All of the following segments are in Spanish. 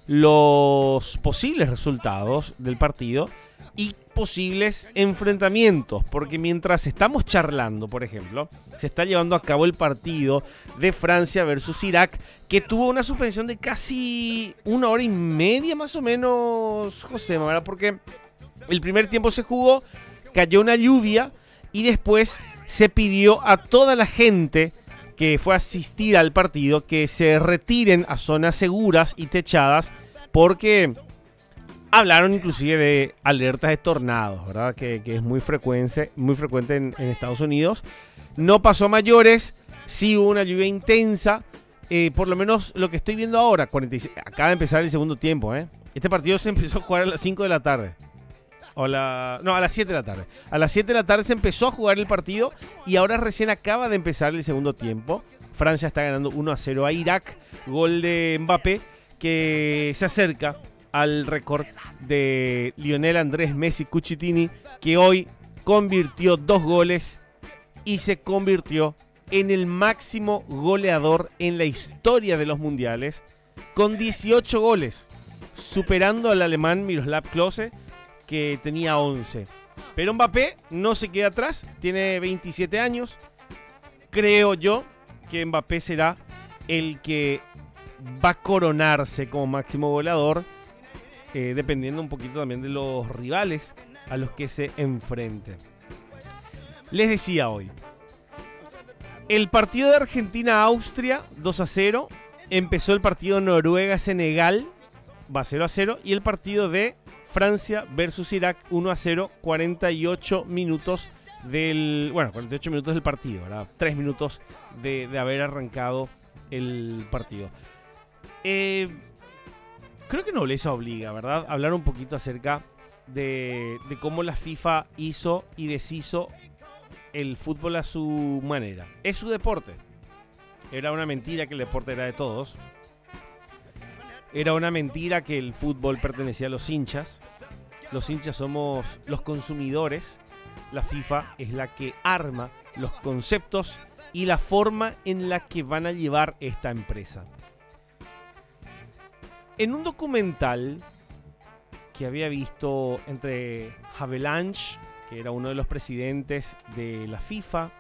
los posibles resultados del partido y posibles enfrentamientos, porque mientras estamos charlando, por ejemplo, se está llevando a cabo el partido de Francia versus Irak, que tuvo una suspensión de casi 1 hora y media más o menos, José, ¿verdad? Porque el primer tiempo se jugó, cayó una lluvia y después se pidió a toda la gente que fue a asistir al partido que se retiren a zonas seguras y techadas, porque hablaron inclusive de alertas de tornados, ¿verdad? Que es muy frecuente en Estados Unidos. No pasó a mayores, sí hubo una lluvia intensa, por lo menos lo que estoy viendo ahora, 46, acaba de empezar el segundo tiempo, ¿eh? Este partido se empezó a jugar a las 5 de la tarde. A las 7 de la tarde. A las 7 de la tarde se empezó a jugar el partido y ahora recién acaba de empezar el segundo tiempo. Francia está ganando 1-0 a Irak, gol de Mbappé, que se acerca al récord de Lionel Andrés Messi Cucitini, que hoy convirtió 2 goles y se convirtió en el máximo goleador en la historia de los mundiales, con 18 goles, superando al alemán Miroslav Klose, que tenía 11. Pero Mbappé no se queda atrás, tiene 27 años. Creo yo que Mbappé será el que va a coronarse como máximo goleador, dependiendo un poquito también de los rivales a los que se enfrente. Les decía hoy, el partido de Argentina-Austria 2-0, empezó el partido Noruega-Senegal, va 0-0, y el partido de Francia versus Irak 1-0, 48 minutos del partido, ¿verdad? 3 minutos de haber arrancado el partido. Creo que nobleza obliga, ¿verdad? Hablar un poquito acerca de cómo la FIFA hizo y deshizo el fútbol a su manera. Es su deporte. Era una mentira que el deporte era de todos. Era una mentira que el fútbol pertenecía a los hinchas. Los hinchas somos los consumidores. La FIFA es la que arma los conceptos y la forma en la que van a llevar esta empresa. En un documental que había visto entre Havelange, que era uno de los presidentes de la FIFA,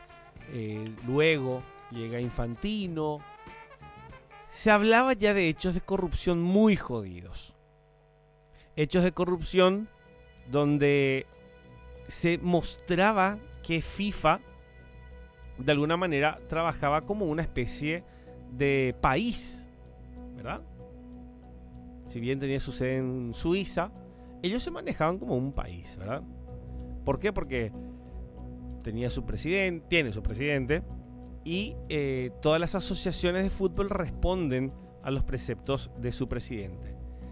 luego llega Infantino, se hablaba ya de hechos de corrupción muy jodidos. Hechos de corrupción donde se mostraba que FIFA de alguna manera trabajaba como una especie de país, ¿verdad? Si bien tenía su sede en Suiza, ellos se manejaban como un país, ¿verdad? ¿Por qué? Porque tiene su presidente y todas las asociaciones de fútbol responden a los preceptos de su presidente.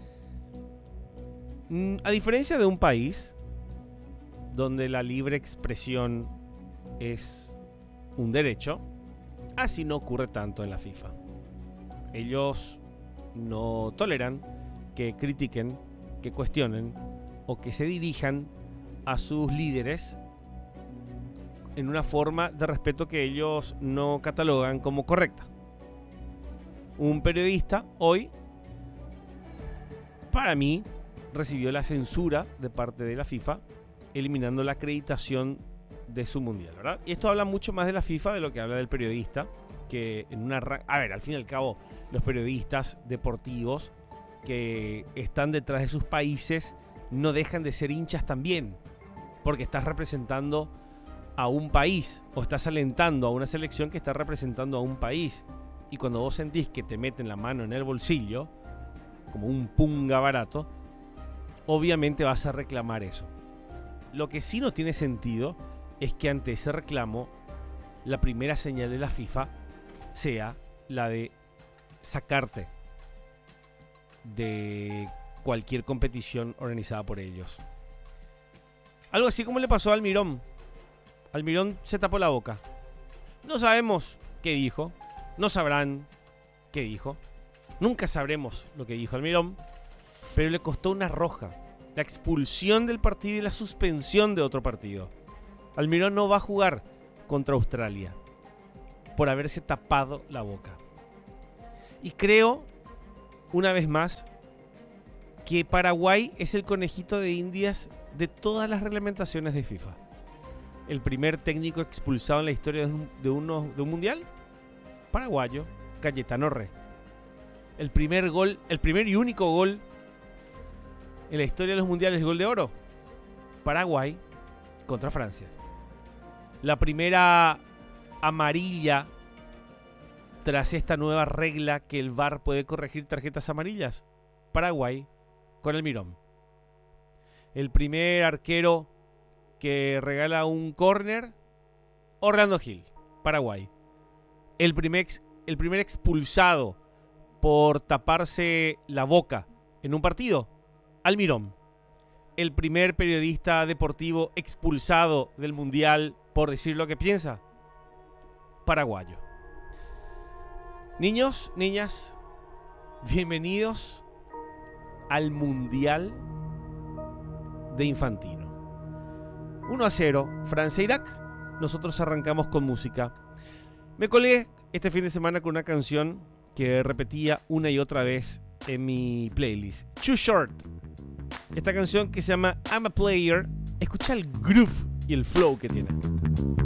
A diferencia de un país donde la libre expresión es un derecho, así no ocurre tanto en la FIFA. Ellos no toleran que critiquen, que cuestionen o que se dirijan a sus líderes en una forma de respeto que ellos no catalogan como correcta. Un periodista hoy, para mí, recibió la censura de parte de la FIFA, eliminando la acreditación de su mundial, ¿verdad? Y esto habla mucho más de la FIFA de lo que habla del periodista, que en una... A ver, al fin y al cabo, los periodistas deportivos que están detrás de sus países no dejan de ser hinchas también, porque estás representando a un país o estás alentando a una selección que está representando a un país. Y cuando vos sentís que te meten la mano en el bolsillo, como un punga barato, obviamente vas a reclamar eso. Lo que sí no tiene sentido es que ante ese reclamo la primera señal de la FIFA sea la de sacarte de cualquier competición organizada por ellos. Algo así como le pasó a Almirón. Almirón se tapó la boca. No sabemos qué dijo, no sabrán qué dijo, nunca sabremos lo que dijo Almirón, pero le costó una roja, la expulsión del partido y la suspensión de otro partido. Almirón no va a jugar contra Australia por haberse tapado la boca. Y creo, una vez más, que Paraguay es el conejito de Indias de todas las reglamentaciones de FIFA. El primer técnico expulsado en la historia de un mundial, paraguayo, Cayetano Re. El primer y único gol en la historia de los mundiales, gol de oro, Paraguay contra Francia. La primera amarilla tras esta nueva regla que el VAR puede corregir tarjetas amarillas, Paraguay con Almirón. El primer arquero que regala un córner, Orlando Gil, Paraguay. El primer expulsado por taparse la boca en un partido, Almirón. El primer periodista deportivo expulsado del mundial por decir lo que piensa, paraguayo. Niños, niñas, bienvenidos al Mundial de Infantino. 1-0, Francia-Irak. Nosotros arrancamos con música. Me colgué este fin de semana con una canción que repetía una y otra vez en mi playlist. Too Short. Esta canción que se llama I'm a Player. Escucha el groove y el flow que tiene.